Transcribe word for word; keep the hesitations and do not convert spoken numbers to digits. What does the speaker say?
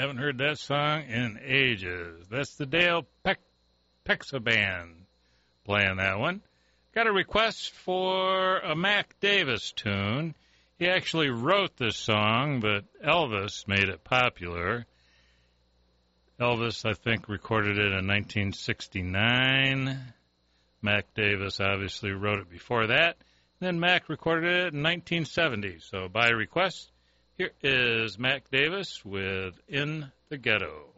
Haven't heard that song in ages. That's the Dale Peck Pexa Band playing that one. Got a request for a Mac Davis tune. He actually wrote this song, but Elvis made it popular. Elvis, I think, recorded it in nineteen sixty-nine. Mac Davis obviously wrote it before that. Then Mac recorded it in nineteen seventy. So by request, here is Mac Davis with In the Ghetto.